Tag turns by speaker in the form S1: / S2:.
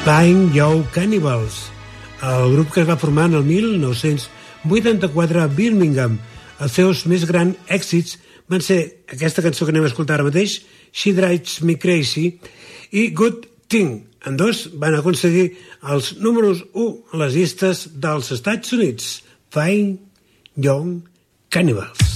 S1: Fine Young Cannibals, el grup que es va formar en el 1984 a Birmingham. Els seus més grans èxits van ser aquesta cançó que anem a escoltar ara mateix, She Drives Me Crazy, i Good Thing. Ambdós van aconseguir els números 1 a les llistes dels Estats Units. Fine Young Cannibals.